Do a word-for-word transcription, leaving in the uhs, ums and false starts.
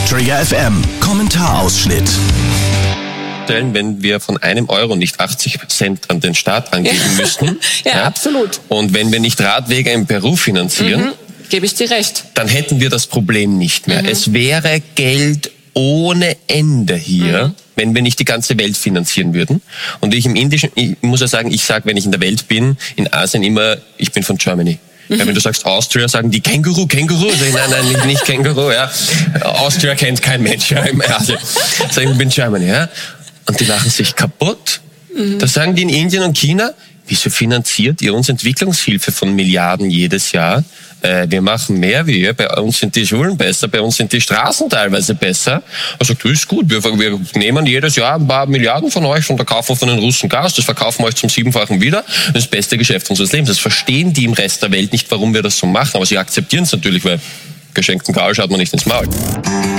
Trigger F M Kommentarausschnitt. Wenn wir von einem Euro nicht achtzig Cent an den Staat angeben ja. müssten. ja, ja, absolut. Und wenn wir nicht Radwege in Peru finanzieren, mhm. gebe ich dir recht. Dann hätten wir das Problem nicht mehr. Mhm. Es wäre Geld ohne Ende hier, mhm. wenn wir nicht die ganze Welt finanzieren würden. Und ich im Indischen, ich muss ja sagen, ich sage, wenn ich in der Welt bin, in Asien immer, ich bin von Germany. Mhm. Ja, wenn du sagst Austria, sagen die Känguru, Känguru. Sag ich, nein, nein, nicht, nicht Känguru. Ja. Austria kennt kein Mensch. Ja, im Asien. Sag ich, ich bin Germany. Ja. Und die lachen sich kaputt. Mhm. Da sagen die in Indien und China, wieso finanziert ihr uns Entwicklungshilfe von Milliarden jedes Jahr? Äh, wir machen mehr wie ihr, bei uns sind die Schulen besser, bei uns sind die Straßen teilweise besser. Er sagt, das ist gut, wir, wir nehmen jedes Jahr ein paar Milliarden von euch und verkaufen von den Russen Gas, das verkaufen wir euch zum Siebenfachen wieder. Das ist das beste Geschäft unseres Lebens. Das verstehen die im Rest der Welt nicht, warum wir das so machen, aber sie akzeptieren es natürlich, weil geschenkten Gas schaut man nicht ins Maul.